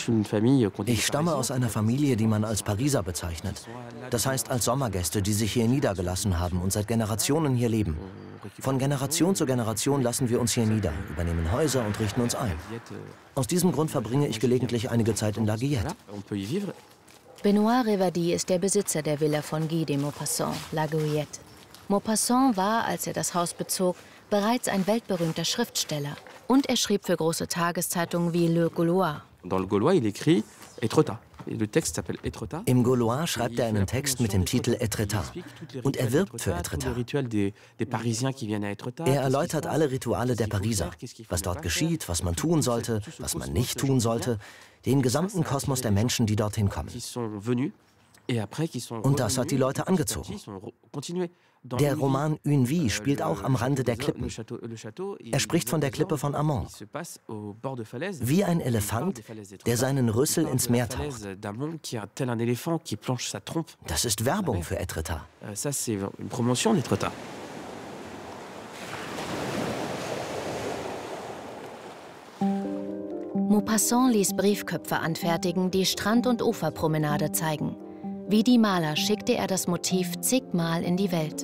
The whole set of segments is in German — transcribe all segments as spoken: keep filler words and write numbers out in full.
Ich stamme aus einer Familie, die man als Pariser bezeichnet. Das heißt als Sommergäste, die sich hier niedergelassen haben und seit Generationen hier leben. Von Generation zu Generation lassen wir uns hier nieder, übernehmen Häuser und richten uns ein. Aus diesem Grund verbringe ich gelegentlich einige Zeit in La Guillette. Benoît Revadi ist der Besitzer der Villa von Guy de Maupassant, La Guillette. Maupassant war, als er das Haus bezog, bereits ein weltberühmter Schriftsteller. Und er schrieb für große Tageszeitungen wie Le Gaulois. Im Gaulois schreibt er einen Text mit dem Titel Etretat und er wirbt für Etretat. Er erläutert alle Rituale der Pariser, was dort geschieht, was man tun sollte, was man nicht tun sollte, den gesamten Kosmos der Menschen, die dorthin kommen. Und das hat die Leute angezogen. Der Roman Une Vie spielt auch am Rande der Klippen. Er spricht von der Klippe von Amont. Wie ein Elefant, der seinen Rüssel ins Meer taucht. Das ist Werbung für Etretat. Maupassant ließ Briefköpfe anfertigen, die Strand- und Uferpromenade zeigen. Wie die Maler schickte er das Motiv zigmal in die Welt.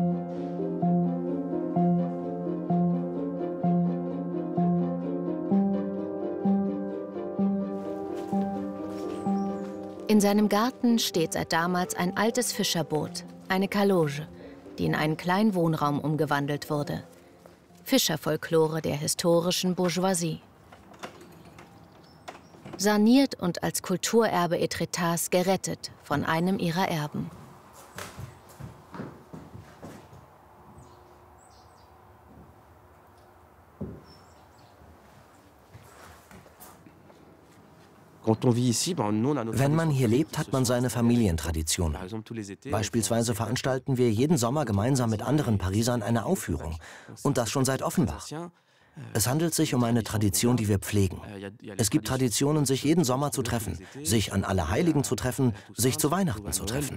In seinem Garten steht seit damals ein altes Fischerboot, eine Kaloge, die in einen kleinen Wohnraum umgewandelt wurde. Fischerfolklore der historischen Bourgeoisie. Saniert und als Kulturerbe Etretats gerettet von einem ihrer Erben. Wenn man hier lebt, hat man seine Familientraditionen. Beispielsweise veranstalten wir jeden Sommer gemeinsam mit anderen Parisern eine Aufführung. Und das schon seit Offenbach. Es handelt sich um eine Tradition, die wir pflegen. Es gibt Traditionen, sich jeden Sommer zu treffen, sich an Allerheiligen zu treffen, sich zu Weihnachten zu treffen.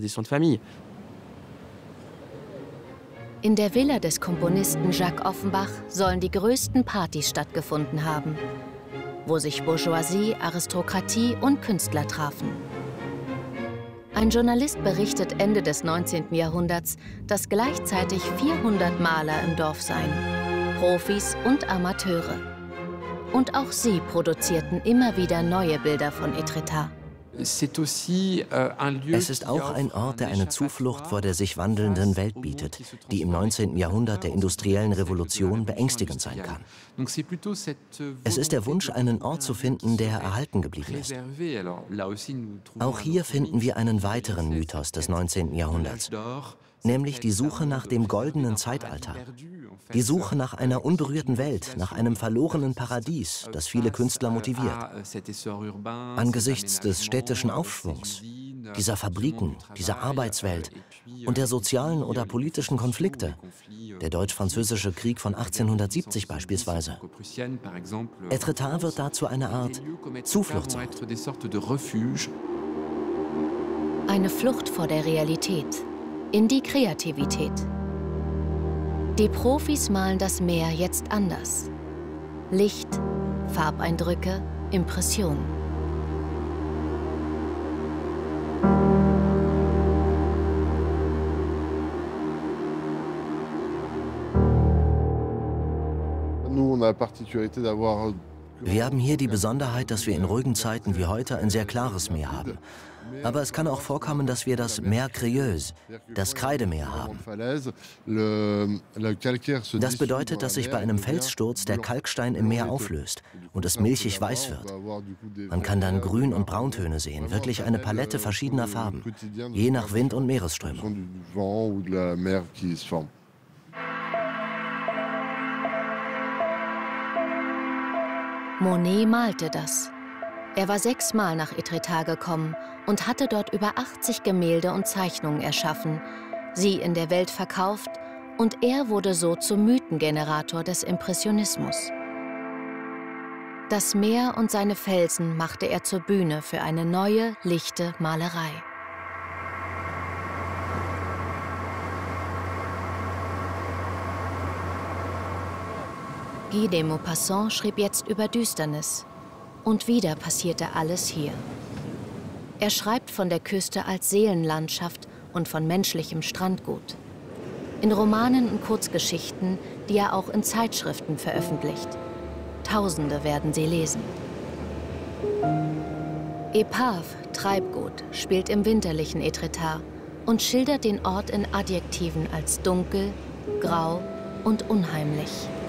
In der Villa des Komponisten Jacques Offenbach sollen die größten Partys stattgefunden haben, wo sich Bourgeoisie, Aristokratie und Künstler trafen. Ein Journalist berichtet Ende des neunzehnten Jahrhunderts, dass gleichzeitig vierhundert Maler im Dorf seien. Profis und Amateure. Und auch sie produzierten immer wieder neue Bilder von Etretat. Es ist auch ein Ort, der eine Zuflucht vor der sich wandelnden Welt bietet, die im neunzehnten Jahrhundert der industriellen Revolution beängstigend sein kann. Es ist der Wunsch, einen Ort zu finden, der erhalten geblieben ist. Auch hier finden wir einen weiteren Mythos des neunzehnten Jahrhunderts, nämlich die Suche nach dem goldenen Zeitalter. Die Suche nach einer unberührten Welt, nach einem verlorenen Paradies, das viele Künstler motiviert. Angesichts des städtischen Aufschwungs, dieser Fabriken, dieser Arbeitswelt und der sozialen oder politischen Konflikte, der Deutsch-Französische Krieg von achtzehnhundertsiebzig beispielsweise. Etretat wird dazu eine Art Zufluchtsort. Eine Flucht vor der Realität, in die Kreativität. Die Profis malen das Meer jetzt anders. Licht, Farbeindrücke, Impressionen. Wir haben hier die Besonderheit, dass wir in ruhigen Zeiten wie heute ein sehr klares Meer haben. Aber es kann auch vorkommen, dass wir das Mer Crieuse, das Kreidemeer haben. Das bedeutet, dass sich bei einem Felssturz der Kalkstein im Meer auflöst und es milchig weiß wird. Man kann dann Grün- und Brauntöne sehen, wirklich eine Palette verschiedener Farben, je nach Wind und Meeresströmung. Monet malte das. Er war sechsmal nach Etretat gekommen und hatte dort über achtzig Gemälde und Zeichnungen erschaffen, sie in der Welt verkauft und er wurde so zum Mythengenerator des Impressionismus. Das Meer und seine Felsen machte er zur Bühne für eine neue, lichte Malerei. Guy de Maupassant schrieb jetzt über Düsternis, Und wieder passierte alles hier. Er schreibt von der Küste als Seelenlandschaft und von menschlichem Strandgut. In Romanen und Kurzgeschichten, die er auch in Zeitschriften veröffentlicht. Tausende werden sie lesen. Epave, Treibgut, spielt im winterlichen Etretat und schildert den Ort in Adjektiven als dunkel, grau und unheimlich.